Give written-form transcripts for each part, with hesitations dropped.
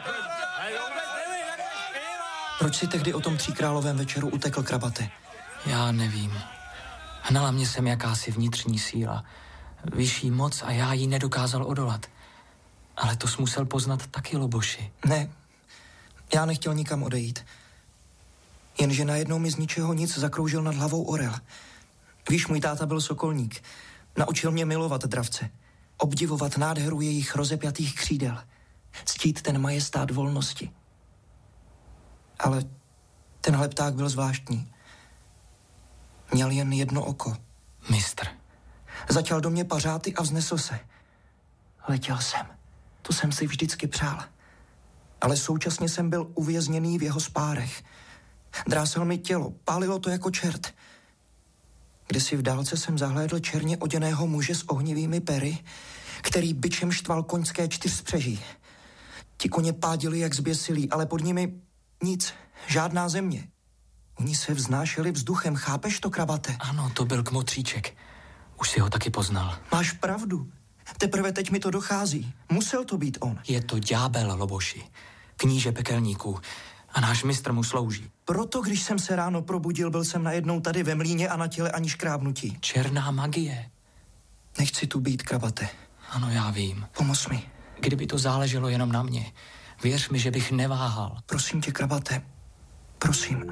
Proč si tehdy o tom tříkrálovém večeru utekl, Krabate? Já nevím. Hnala mě sem jakási vnitřní síla. Vyšší moc a já jí nedokázal odolat. Ale to jsi musel poznat taky, Loboši. Ne, já nechtěl nikam odejít. Jenže najednou mi z ničeho nic zakroužil nad hlavou orel. Víš, můj táta byl sokolník. Naučil mě milovat dravce. Obdivovat nádheru jejich rozepjatých křídel. Ctít ten majestát volnosti. Ale tenhle pták byl zvláštní. Měl jen jedno oko. Mistr. Začal do mě pařáty a vznesl se. Letěl jsem. To jsem si vždycky přál. Ale současně jsem byl uvězněný v jeho spárech. Drásel mi tělo, pálilo to jako čert. Kdysi v dálce jsem zahlédl černě oděného muže s ohnivými pery, který bičem štval koňské čtyřspřeží. Ti koně pádili jak zběsilí, ale pod nimi nic, žádná země. Oni se vznášeli vzduchem, chápeš to, Krabate? Ano, to byl kmotříček. Už si ho taky poznal. Máš pravdu. Teprve teď mi to dochází. Musel to být on. Je to ďábel, Loboši. Kníže pekelníků. A náš mistr mu slouží. Proto, když jsem se ráno probudil, byl jsem najednou tady ve mlýně a na těle ani škrábnutí. Černá magie. Nechci tu být, Krabate. Ano, já vím. Pomoz mi. Kdyby to záleželo jenom na mě, věř mi, že bych neváhal. Prosím tě, Krabate. Prosím.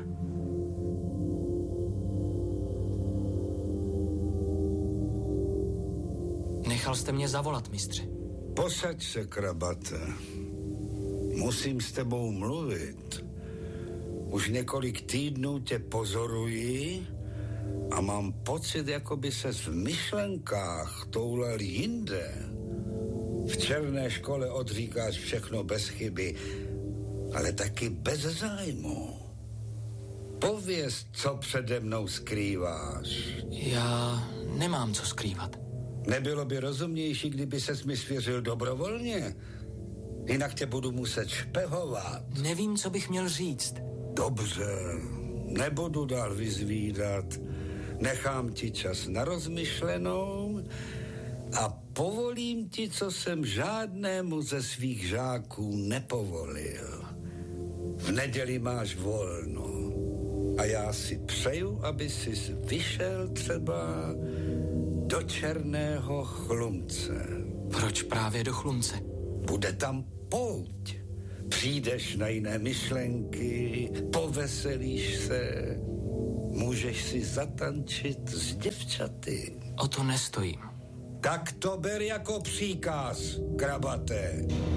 Nechal jste mě zavolat, mistře. Posaď se, Krabate. Musím s tebou mluvit. Už několik týdnů tě pozoruji a mám pocit, jako by ses v myšlenkách toulal jinde. V černé škole odříkáš všechno bez chyby, ale taky bez zájmu. Pověz, co přede mnou skrýváš. Já nemám co skrývat. Nebylo by rozumnější, kdyby ses mi svěřil dobrovolně? Jinak tě budu muset špehovat. Nevím, co bych měl říct. Dobře, nebudu dál vyzvídat. Nechám ti čas na rozmyšlenou a povolím ti, co jsem žádnému ze svých žáků nepovolil. V neděli máš volno a já si přeju, aby jsi vyšel třeba do Černého Chlumce. Proč právě do Chlumce? Bude tam pouť. Přijdeš na jiné myšlenky, poveselíš se, můžeš si zatančit s děvčaty. O to nestojím. Tak to ber jako příkaz, Krabate.